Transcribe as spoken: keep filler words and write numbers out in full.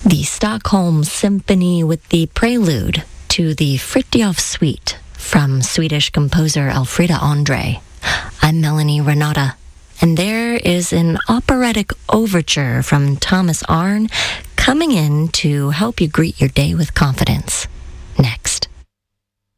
the Stockholm Symphony with the prelude to the Fritjof Suite from Swedish composer Elfrida Andre. I'm Melanie Renata, and there is an operatic overture from Thomas Arne coming in to help you greet your day with confidence. Next.